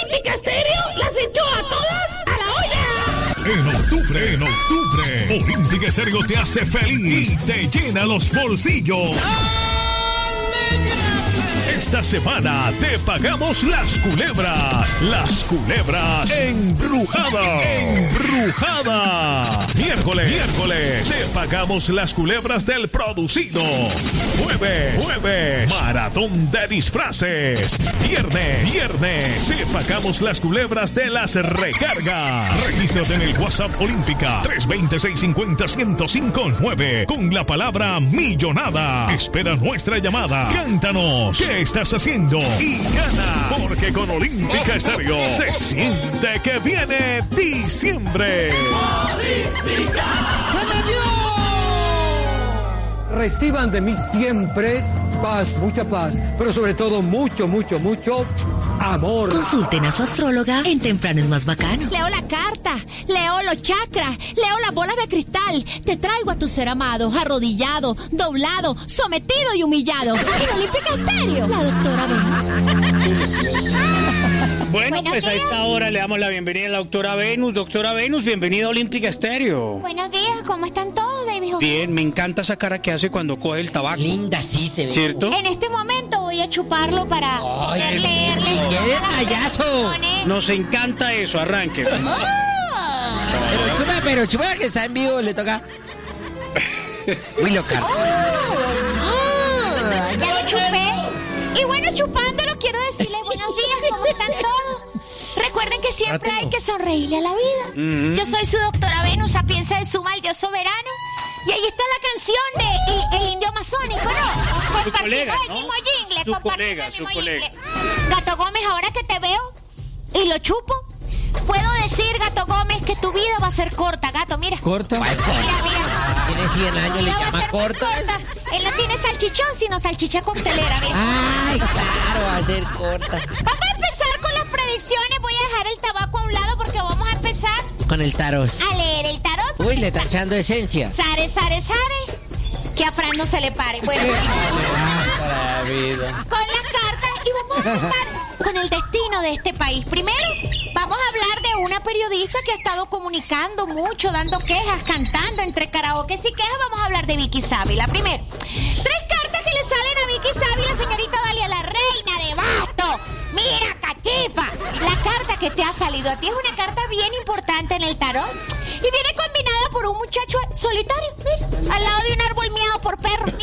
Olímpica Estéreo las echó a todas a la olla. En octubre, Olímpica Estéreo te hace feliz y te llena los bolsillos. Esta semana te pagamos las culebras embrujadas. Miércoles, te pagamos las culebras del producido. Jueves, maratón de disfraces. Viernes, te pagamos las culebras de las recargas. Regístrate en el WhatsApp Olímpica 320-650-1059 con la palabra millonada. Espera nuestra llamada. Cántanos qué estás haciendo y gana, porque con Olímpica Estéreo se siente que viene diciembre. ¡Olímpica! Reciban de mí siempre paz, mucha paz, pero sobre todo mucho amor. Consulten a su astróloga en Temprano es Más Bacano. Leo la carta, leo los chakras, leo las bolas de cristal. Te traigo a tu ser amado, arrodillado, doblado, sometido y humillado. En Olímpica Estéreo, la doctora Venus. Bueno, pues a esta hora le damos la bienvenida a la doctora Venus. Doctora Venus, bienvenida a Olímpica Estéreo. Buenos días, ¿cómo están todos, David? Bien, me encanta esa cara que hace cuando coge el tabaco. Linda, sí se ve. ¿Cierto? En este momento voy a chuparlo para poder leerle. ¡Qué payaso! Nos encanta eso, arranque. Pero chupa que está en vivo, le toca. Uy, loca. Ya lo chupé. Y bueno, chupándolo, quiero decirles buenos días, ¿cómo están todos? Recuerden que siempre hay que sonreírle a la vida. Yo soy su doctora Venus, sapienza de suma, el Dios soberano. Y ahí está la canción de el indio amazónico, ¿no? Su colega, el mismo jingle, su colega. Gato Gómez, ahora que te veo y lo chupo, puedo decir, Gato Gómez, que tu vida va a ser corta, gato, mira. ¿Corta? Mira. Tiene 100 años, le llama corta. Él no tiene salchichón, sino salchicha coctelera, mira. Ay, claro, va a ser corta. Vamos a empezar con las predicciones. Voy a dejar el tabaco a un lado porque vamos a empezar Con el tarot. a leer el tarot. Uy, le está echando esencia. Sare. Que a Fran no se le pare. Bueno, con las cartas y vamos a empezar con el destino de este país. Primero, vamos a hablar de una periodista que ha estado comunicando mucho, dando quejas, cantando entre karaoke y quejas. Vamos a hablar de Vicky Sávila. Primero, 3 cartas que le salen a Vicky Sávila, señorita Dalia, la reina de basto. Mira, cachifa, la carta que te ha salido a ti es una carta bien importante en el tarot y viene combinada por un muchacho solitario, mira, al lado de un árbol miado por perros.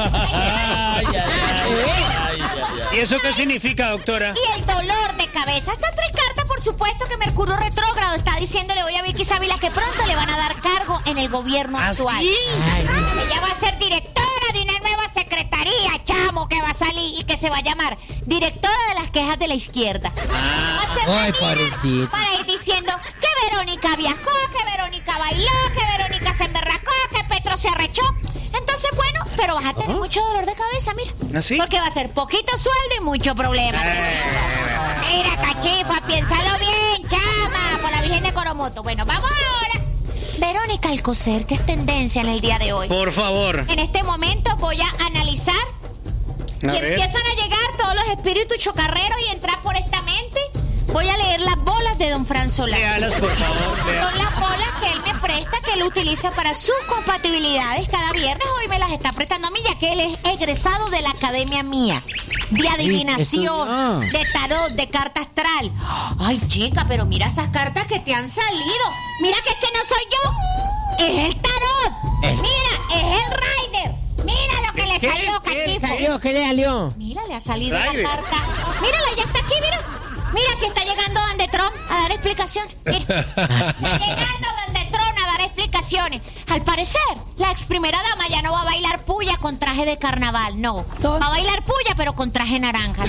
¿Y eso qué significa, doctora? Y el dolor de cabeza. Estas 3 cartas, por supuesto, que Mercurio retrógrado está diciéndole hoy a Vicky Sávila que pronto le van a dar cargo en el gobierno actual. ¿Sí? Ella va a ser directora de una nueva secretaría, chamo, que va a salir y que se va a llamar directora de las quejas de la izquierda. Va a ser Ay, la pobrecita. para ir diciendo que Verónica viajó, que Verónica bailó, que Verónica se emberracó, que Petro se arrechó. Entonces, bueno, pero vas a tener mucho dolor de cabeza, mira. ¿Así? Porque va a ser poquito sueldo y mucho problema. Mira, cachifa, piénsalo bien, chama, por la Virgen de Coromoto. Bueno, vamos ahora. Verónica Alcocer, que es tendencia en el día de hoy. Por favor. En este momento voy a analizar y empiezan a llegar todos los espíritus chocarreros y entrar por esta mente. Voy a leer las bolas de don Fran Solano. Léalas, por favor. Son las bolas que él me presta, que él utiliza para sus compatibilidades cada viernes. Hoy me las está prestando a mí, ya que él es egresado de la academia mía de adivinación, de tarot, de carta astral. Ay, chica, pero mira esas cartas que te han salido. Mira que es que no soy yo, es el tarot. Mira, es el Rider. Mira lo que le salió, cachifa. ¿Qué le salió? Mira, le ha salido Rider. la carta. Mírala, ya está aquí, mira. Mira que está llegando donde Trump a dar explicaciones. Mira. Está llegando donde Trump a dar explicaciones. Al parecer, la ex primera dama ya no va a bailar puya con traje de carnaval, no. Va a bailar puya, pero con traje naranja.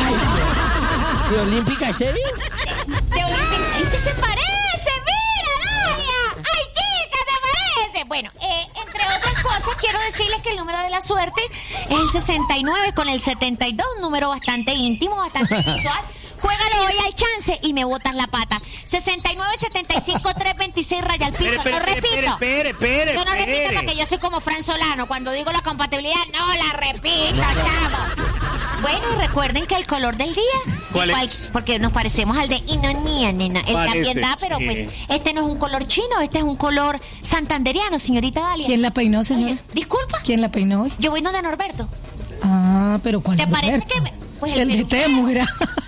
¿De Olímpica Estéreo? De Olímpica. ¿Y qué se parece? ¡Mira, Dalia! ¡Ay, chica, te parece! Bueno, entre otras cosas, quiero decirles que el número de la suerte es el 69 con el 72, un número bastante íntimo, bastante visual. Juégalo hoy al chance y me botas la pata. 69, 75, 326, raya al piso. No repito. Espere. Yo no repito porque yo soy como Fran Solano. Cuando digo la compatibilidad, no la repito, chavo. Bueno, y recuerden que el color del día ¿Cuál es? Porque nos parecemos al de Inonía, nena. Él también da, pero sí. pues este no es un color chino, este es un color santanderiano, señorita Dalia. ¿Quién la peinó, señora? Disculpa. ¿Quién la peinó hoy? Yo voy donde Norberto. Ah, pero ¿cuál ¿Te parece Norberto? que pues el de Temu era?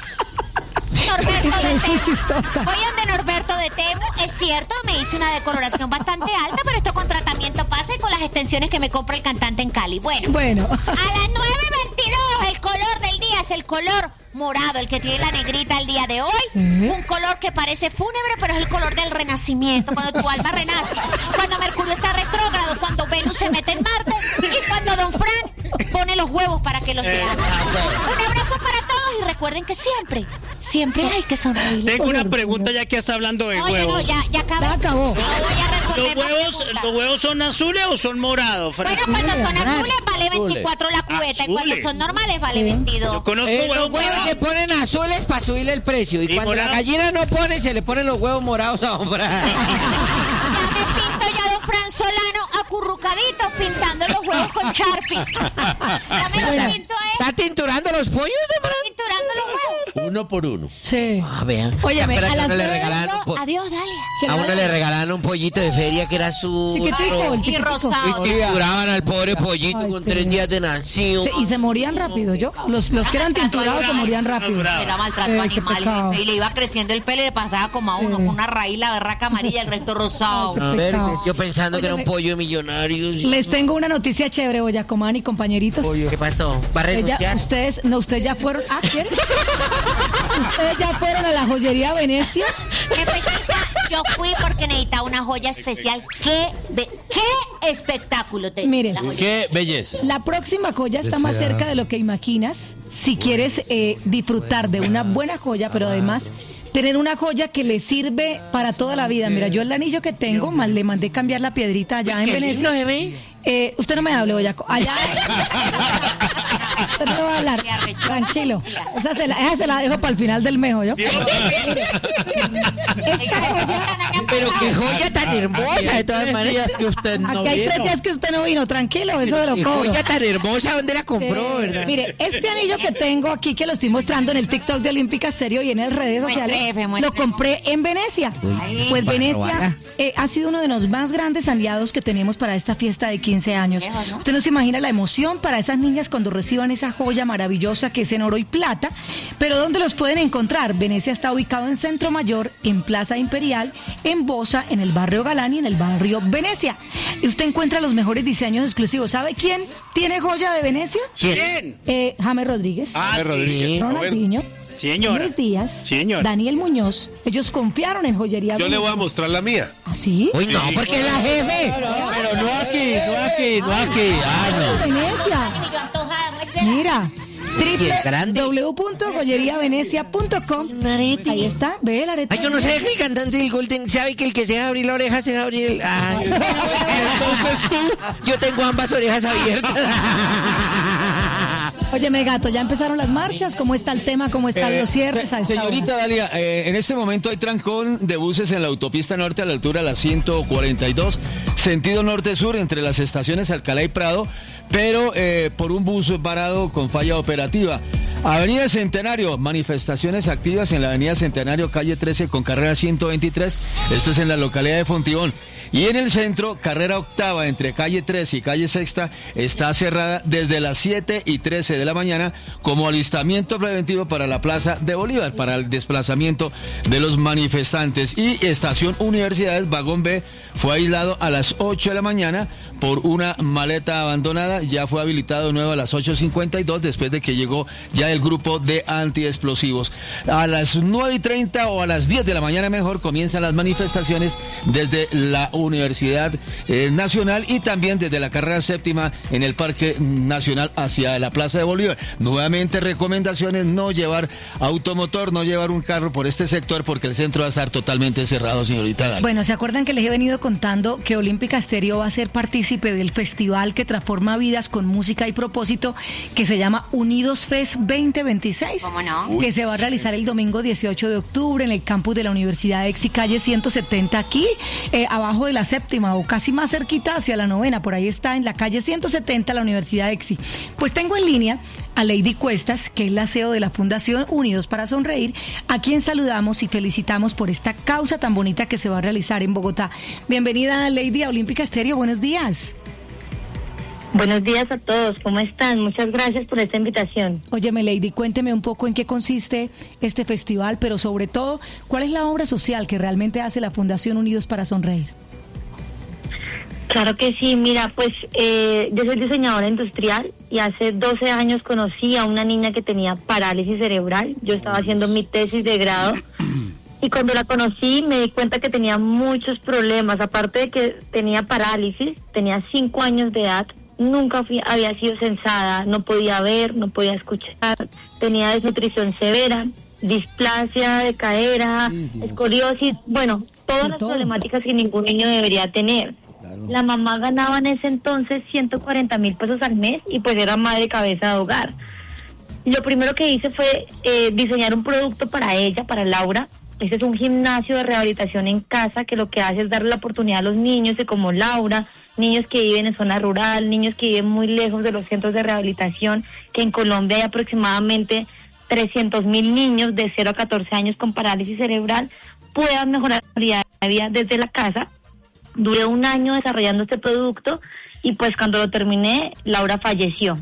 Norberto de Es muy Temu. chistosa. Voy donde Norberto de Temu, es cierto, me hice una decoloración bastante alta, pero esto con tratamiento pasa y con las extensiones que me compra el cantante en Cali. Bueno, Bueno. a las 9:22 el color del día es el color morado, el que tiene la negrita el día de hoy. Sí. Un color que parece fúnebre, pero es el color del renacimiento, cuando tu alma renace, cuando Mercurio está retrógrado, cuando Venus se mete en Marte y cuando Don Fran pone los huevos para que los veas. Un abrazo para todos y recuerden que siempre hay que sonreír. Tengo una pregunta ya que está hablando de Oye, huevos. no, ya acabó. Ya acabó. No voy a resolver la pregunta. ¿Los huevos son azules o son morados, Fran? Bueno, cuando son azules vale 24 la cubeta y cuando Azules. son normales vale 22. Yo conozco Los huevos huevos morados. se ponen azules para subirle el precio. Y ¿Y cuando la morado? gallina no pone, se le ponen los huevos morados a comprar. Ya me pinto ya Don Fran Solano acurrucadito pintando los huevos con Sharpie. Ya me los pinto a él ¿Está tinturando los pollos, de Fran? pinturando los huevos. Uno por uno. Sí. Ah, vean. Óyeme, ¿Se acuerdan a que las uno le nueve, regalaron un po- Adiós, Dalia. a uno le regalaron un pollito de feria que era azul. Chiquitico, el Y chiquitico. rosado. Y tinturaban al pobre pollito Ay, con sí. 3 días de nacido. Y se morían rápido, yo. Los que eran tinturados se morían rápido. Era maltrato Qué animal, pecado. jefe, y le iba creciendo el pelo y le pasaba como a uno, Sí. con una raíz, la berraca amarilla, el resto rosado. Ay, qué pecado. Yo pensando que era un Óyeme, pollo de millonarios. Les tengo una noticia chévere, Boyacomán y compañeritos. ¿Qué pasó? ¿Va a renunciar? Ustedes ya fueron. Ah, ¿quieren? Ustedes ya fueron a la joyería Venecia. Jefecita, yo fui porque necesitaba una joya especial. ¿Qué espectáculo te Miren. la joya. Qué belleza. La próxima joya está más cerca de lo que imaginas. Si quieres disfrutar de una buena joya, pero además tener una joya que le sirve para toda la vida. Mira, yo el anillo que tengo, le mandé cambiar la piedrita allá en Qué Venecia. lindo, bebé. Usted no me hable, Boyaco. Allá. Usted no va a hablar. Tranquilo. Esa se la dejo para el final del mejo, ¿yo? Esta joya. Pero qué joya tan hermosa, de todas maneras. que usted no Aquí hay 3 vino. días que usted no vino, tranquilo, eso se lo Qué cobro. joya tan hermosa, ¿dónde la compró, verdad? Mire, este anillo que tengo aquí, que lo estoy mostrando en el TikTok de Olímpica Stereo y en las redes Muestre, sociales, jefe, muestre. lo compré en Venecia. Pues para Venecia probarla. ha sido uno de los más grandes aliados que tenemos para esta fiesta de 15 años. Lejos, ¿no? Usted no se imagina la emoción para esas niñas cuando reciban esa joya maravillosa que es en oro y plata. Pero ¿dónde los pueden encontrar? Venecia está ubicado en Centro Mayor, en Plaza Imperial, en Bosa, en el barrio Galán y en el barrio Venecia. Y usted encuentra los mejores diseños exclusivos. ¿Sabe quién tiene joya de Venecia? ¿Quién? James Rodríguez. Sí. Ronaldinho, Señora. Luis Díaz, Señora. Daniel Muñoz, ellos confiaron en joyería. Yo le voy a Venecia. mostrar la mía. ¿Ah, sí? Uy, no, porque es la jefe. Pero no aquí, no aquí, no aquí. Ah, no. Venecia. Y yo antojada, muestre. Mira. es grande. www.joyeriavenecia.com. Ahí está, ve la arete. Ay, yo no sé que el cantante del Golden sabe que el que se va a abrir la oreja se va a abrir el... Ay. Entonces tú, yo tengo ambas orejas abiertas. Óyeme, gato, ya empezaron las marchas. ¿Cómo está el tema? ¿Cómo están los cierres? A esta Señorita hora? Dalia, en este momento hay trancón de buses en la autopista norte a la altura de la 142, sentido norte-sur, entre las estaciones Alcalá y Prado, pero por un bus varado con falla operativa. Avenida Centenario, manifestaciones activas en la Avenida Centenario, calle 13 con carrera 123, esto es en la localidad de Fontibón. Y en el centro, carrera octava entre calle 13 y calle sexta está cerrada desde las 7 y 13 de la mañana como alistamiento preventivo para la Plaza de Bolívar, para el desplazamiento de los manifestantes. Y Estación Universidades, vagón B, fue aislado a las 8 de la mañana por una maleta abandonada. Ya fue habilitado de nuevo a las 8:52 después de que llegó ya el grupo de antiexplosivos. A las 9:30 o a las 10 de la mañana mejor comienzan las manifestaciones desde la Universidad Nacional y también desde la carrera séptima en el Parque Nacional hacia la Plaza de Bolívar. Nuevamente recomendaciones: no llevar automotor, no llevar un carro por este sector porque el centro va a estar totalmente cerrado, señorita Dalia. Bueno, ¿se acuerdan que les he venido contando que Olímpica Stereo va a ser partícipe del festival que transforma vidas con música y propósito que se llama Unidos Fest 2020? 2026. ¿Cómo no? Que se va a realizar el domingo 18 de octubre en el campus de la Universidad EXI, calle 170 aquí, abajo de la séptima o casi más cerquita hacia la novena, por ahí está en la calle 170 la Universidad EXI. Pues tengo en línea a Lady Cuestas, que es la CEO de la Fundación Unidos para Sonreír, a quien saludamos y felicitamos por esta causa tan bonita que se va a realizar en Bogotá. Bienvenida, Lady, a Olímpica Estéreo. Buenos días. Buenos días a todos, ¿cómo están? Muchas gracias por esta invitación. Óyeme, Lady, cuénteme un poco en qué consiste este festival, pero sobre todo, ¿cuál es la obra social que realmente hace la Fundación Unidos para Sonreír? Claro que sí, mira, pues yo soy diseñadora industrial y hace 12 años conocí a una niña que tenía parálisis cerebral. Yo estaba haciendo mi tesis de grado y cuando la conocí me di cuenta que tenía muchos problemas. Aparte de que tenía parálisis, tenía 5 años de edad, nunca había sido censada, no podía ver, no podía escuchar, tenía desnutrición severa, displasia de cadera, escoliosis, bueno, todas las problemáticas que ningún niño debería tener. La mamá ganaba en ese entonces 140,000 pesos al mes y pues era madre cabeza de hogar. Lo primero que hice fue diseñar un producto para ella, para Laura. Este es un gimnasio de rehabilitación en casa que lo que hace es darle la oportunidad a los niños de como Laura, niños que viven en zona rural, niños que viven muy lejos de los centros de rehabilitación, que en Colombia hay aproximadamente 300,000 niños de 0 a 14 años con parálisis cerebral, puedan mejorar la calidad de vida desde la casa. Duré 1 año desarrollando este producto y pues cuando lo terminé, Laura falleció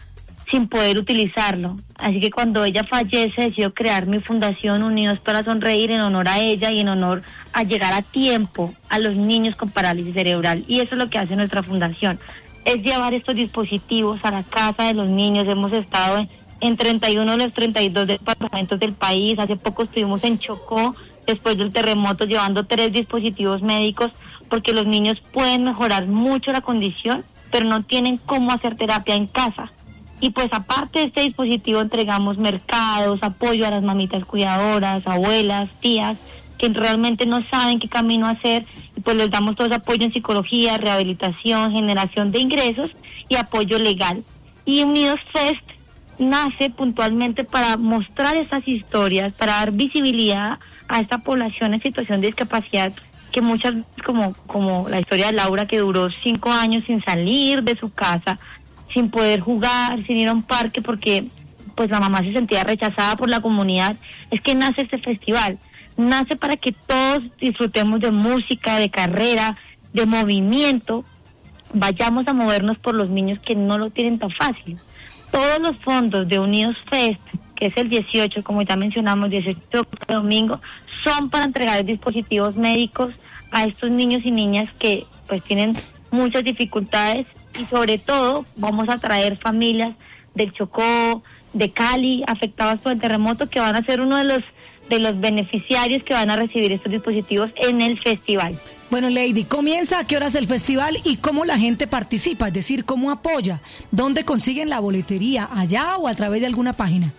sin poder utilizarlo. Así que cuando ella fallece, decidió crear mi fundación Unidos para Sonreír en honor a ella y en honor a llegar a tiempo a los niños con parálisis cerebral. Y eso es lo que hace nuestra fundación, es llevar estos dispositivos a la casa de los niños. Hemos estado en 31 de los 32 departamentos del país. Hace poco estuvimos en Chocó, después del terremoto, llevando 3 dispositivos médicos, porque los niños pueden mejorar mucho la condición, pero no tienen cómo hacer terapia en casa. Y pues aparte de este dispositivo entregamos mercados, apoyo a las mamitas cuidadoras, abuelas, tías, que realmente no saben qué camino hacer, y pues les damos todo ese apoyo en psicología, rehabilitación, generación de ingresos y apoyo legal. Y Unidos Fest nace puntualmente para mostrar estas historias, para dar visibilidad a esta población en situación de discapacidad, que muchas, como la historia de Laura, que duró 5 años sin salir de su casa, sin poder jugar, sin ir a un parque porque pues la mamá se sentía rechazada por la comunidad. Es que nace este festival, nace para que todos disfrutemos de música, de carrera, de movimiento, vayamos a movernos por los niños que no lo tienen tan fácil. Todos los fondos de Unidos Fest, que es el 18, como ya mencionamos, 18 de domingo, son para entregar dispositivos médicos a estos niños y niñas que pues tienen muchas dificultades, y sobre todo vamos a traer familias del Chocó, de Cali, afectadas por el terremoto, que van a ser uno de los beneficiarios que van a recibir estos dispositivos en el festival. Bueno, Lady, ¿comienza a qué horas el festival y cómo la gente participa? Es decir, ¿cómo apoya? ¿Dónde consiguen la boletería? ¿Allá o a través de alguna página?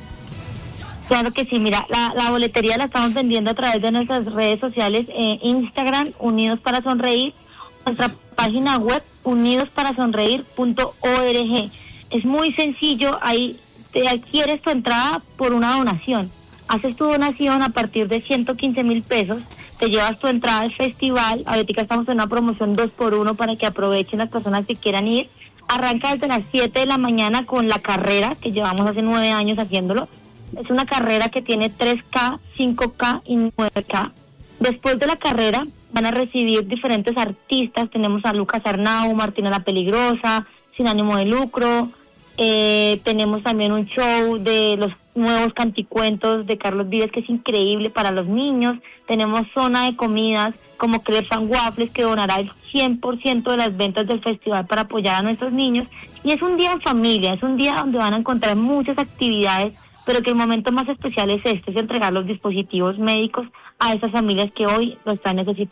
Claro que sí, mira, la boletería la estamos vendiendo a través de nuestras redes sociales, Instagram, Unidos para Sonreír, nuestra página web, unidosparasonreír.org. Es muy sencillo, ahí te adquieres tu entrada por una donación. Haces tu donación a partir de 115,000 pesos, te llevas tu entrada al festival. Ahorita estamos en una promoción 2x1 para que aprovechen las personas que quieran ir. Arranca desde las 7 de la mañana con la carrera, que llevamos hace 9 años haciéndolo. Es una carrera que tiene 3K, 5K y 9K. Después de la carrera van a recibir diferentes artistas. Tenemos a Lucas Arnau, Martina la Peligrosa, Sin Ánimo de Lucro. Tenemos también un show de los nuevos canticuentos de Carlos Vives, que es increíble para los niños. Tenemos zona de comidas como Crepes and Waffles, que donará el 100% de las ventas del festival para apoyar a nuestros niños. Y es un día en familia, es un día donde van a encontrar muchas actividades, pero que el momento más especial es es entregar los dispositivos médicos a esas familias que hoy lo están necesitando.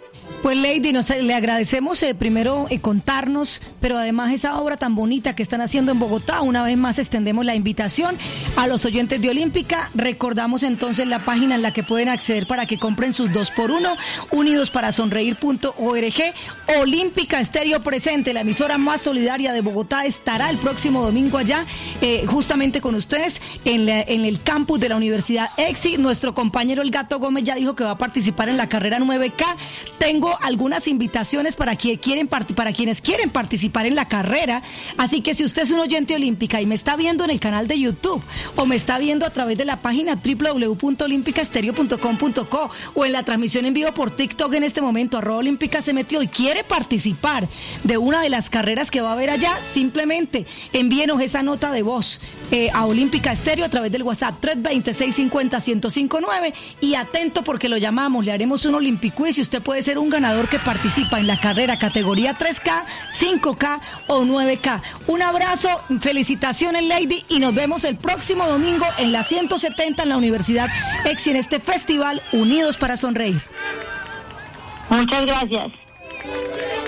Pues Lady, le agradecemos primero contarnos, pero además esa obra tan bonita que están haciendo en Bogotá. Una vez más extendemos la invitación a los oyentes de Olímpica. Recordamos entonces la página en la que pueden acceder para que compren sus 2x1, unidosparasonreír.org. Olímpica Estéreo presente, la emisora más solidaria de Bogotá, estará el próximo domingo allá, justamente con ustedes, en el campus de la Universidad EXI. Nuestro compañero El Gato Gómez ya dijo que va a participar en la carrera 9K. Tengo algunas invitaciones para quienes quieren participar en la carrera, así que si usted es un oyente olímpica y me está viendo en el canal de YouTube o me está viendo a través de la página www.olimpicaestereo.com.co o en la transmisión en vivo por TikTok en este momento, @Olímpica se metió, y quiere participar de una de las carreras que va a haber allá, simplemente envíenos esa nota de voz a Olímpica Estéreo a través del WhatsApp 320-650-1059 y atento porque lo llamamos, le haremos un Olympiquiz y usted puede ser un ganador que participa en la carrera categoría 3K, 5K o 9K. Un abrazo, felicitaciones Lady, y nos vemos el próximo domingo en la 170 en la Universidad EXI en este festival Unidos para Sonreír. Muchas gracias.